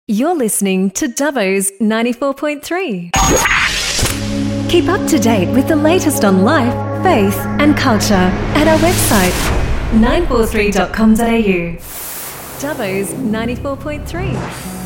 You're listening to Dubbo's 94.3. Keep up to date with the latest on life, faith and culture at our website 943.com.au. Dubbo's 94.3.